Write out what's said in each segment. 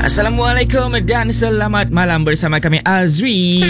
Assalamualaikum dan selamat malam bersama kami Azri.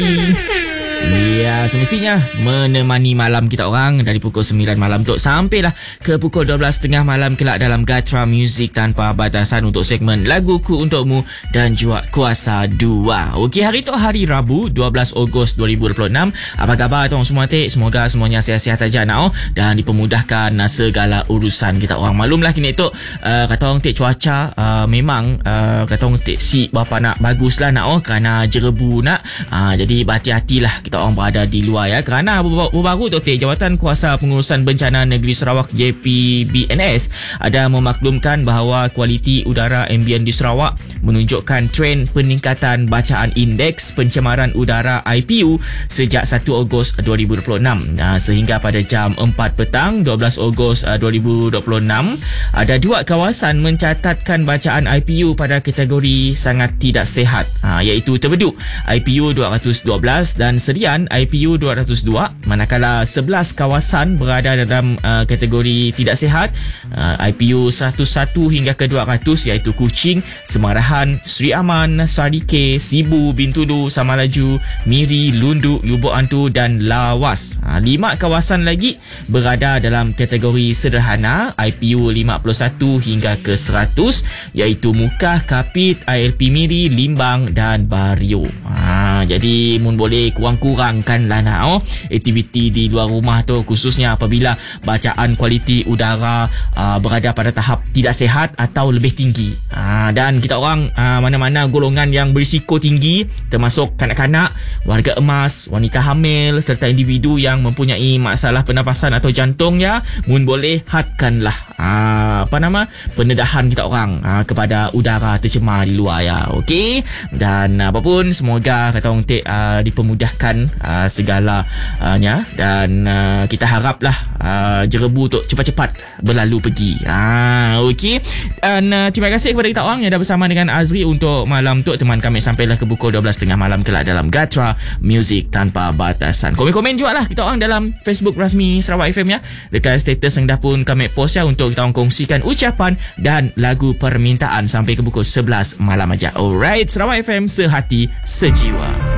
Ya, semestinya menemani malam kita orang dari pukul 9 malam tu sampailah ke pukul 12.30 malam kelak dalam Gatra Music Tanpa Batasan untuk segmen Laguku Untukmu dan juga Kuasa 2. Okey, hari tu hari Rabu 12 Ogos 2026. Apa khabar tuan semua tek? Semoga semuanya sihat-sihat aja nak dan dipermudahkan segala urusan kita orang. Maklumlah kini tu kata orang tek cuaca memang kata orang tek si bapa nak baguslah nak kerana jerebu nak. Jadi berhati-hatilah kita orang berada di luar ya, kerana baru-baru tu Jabatan Kuasa Pengurusan Bencana Negeri Sarawak JPBNS ada memaklumkan bahawa kualiti udara ambien di Sarawak menunjukkan trend peningkatan bacaan indeks pencemaran udara IPU sejak 1 Ogos 2026 sehingga pada jam 4 petang 12 Ogos 2026 ada dua kawasan mencatatkan bacaan IPU pada kategori sangat tidak sihat, iaitu Terbeduk IPU 212 dan Serian IPU 202, manakala 11 kawasan berada dalam kategori tidak sihat IPU 11 hingga ke 200, iaitu Kuching, Semarahan, Sri Aman, Sarike, Sibu, Bintulu, Samalaju, Miri, Lundu, Lubuk Antu dan Lawas. 5 kawasan lagi berada dalam kategori sederhana IPU 51 hingga ke 100, iaitu Mukah, Kapit, ILP Miri, Limbang dan Bario. Jadi mun boleh kurang-kurangkanlah nak aktiviti di luar rumah tu, khususnya apabila bacaan kualiti udara berada pada tahap tidak sihat atau lebih tinggi. Dan kita orang mana-mana golongan yang berisiko tinggi termasuk kanak-kanak, warga emas, wanita hamil serta individu yang mempunyai masalah pernafasan atau jantung ya, mun boleh hadkanlah pendedahan kita orang kepada udara tercemar di luar ya. Okey, dan apapun semoga kata orang dipermudahkan segalanya dan kita haraplah jerebu tu cepat-cepat berlalu pergi. Okey, dan terima kasih kepada kita orang yang dah bersama dengan Azri untuk malam tu. Teman kami sampailah ke pukul 12.30 malam kelak dalam Gatra Music Tanpa Batasan. Komen-komen juga lah kita orang dalam Facebook rasmi Sarawak FM ya, dekat status yang dah pun kami post ya, untuk kita orang kongsikan ucapan dan lagu permintaan sampai ke pukul 11 malam aja. Alright, Sarawak FM, sehati sejiwa.